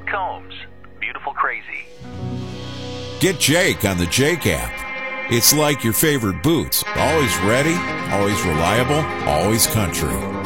Combs, Beautiful Crazy. Get Jake on the Jake app. It's like your favorite boots. Always ready, always reliable, always country.